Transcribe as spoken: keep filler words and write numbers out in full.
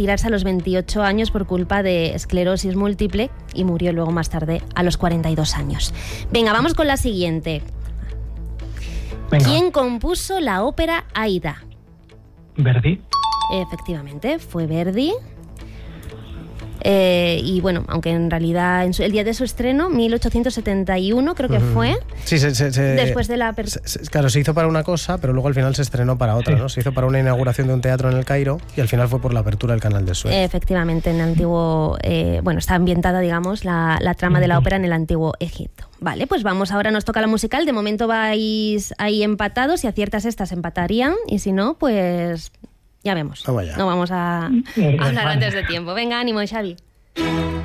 retirarse a los veintiocho años por culpa de esclerosis múltiple y murió luego más tarde a los cuarenta y dos años. Venga, vamos con la siguiente. Venga. ¿Quién compuso la ópera Aida? Verdi. Efectivamente, fue Verdi. Eh, y bueno, aunque en realidad en su, el día de su estreno, mil ochocientos setenta y uno creo que uh-huh. fue, sí, se, se, se, después de la... Per- se, claro, se hizo para una cosa, pero luego al final se estrenó para otra, sí. ¿no? Se hizo para una inauguración de un teatro en el Cairo y al final fue por la apertura del canal de Suez. Efectivamente, en el antiguo... Eh, bueno, está ambientada, digamos, la, la trama uh-huh. de la ópera en el antiguo Egipto. Vale, pues vamos, ahora nos toca la musical. De momento vais ahí empatados. Si aciertas estas, empatarían. Y si no, pues... Ya vemos. No, vaya. No vamos a, a hablar antes de tiempo. Venga, ánimo, Xavi.